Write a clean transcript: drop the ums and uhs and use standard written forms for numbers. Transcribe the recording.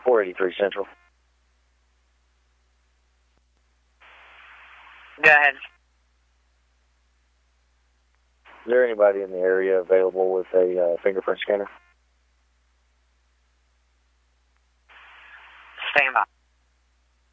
483 Central. Go ahead. Is there anybody in the area available with a fingerprint scanner? Stand by.